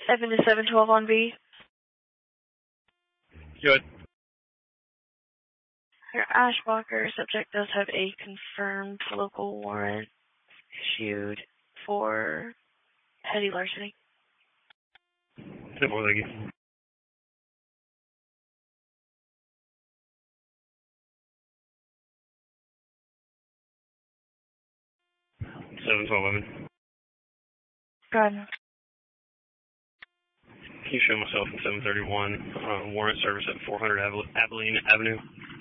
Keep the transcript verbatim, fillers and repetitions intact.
seven to seven twelve on V. Good. Your Ashwalker subject does have a confirmed local warrant issued for petty larceny. Ten more, thank you. seven twelve women. Go ahead. Can you show myself in seven thirty-one, uh, warrant service at four hundred Abilene Avenue?